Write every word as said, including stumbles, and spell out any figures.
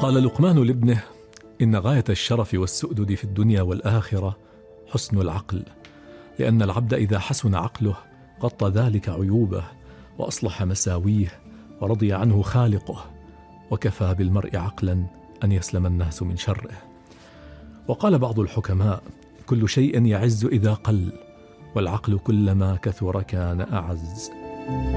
قال لقمان لابنه: إن غاية الشرف والسؤدد في الدنيا والآخرة حسن العقل، لأن العبد إذا حسن عقله غطى ذلك عيوبه وأصلح مساويه ورضي عنه خالقه، وكفى بالمرء عقلا أن يسلم الناس من شره. وقال بعض الحكماء: كل شيء يعز إذا قل، والعقل كلما كثر كان أعز.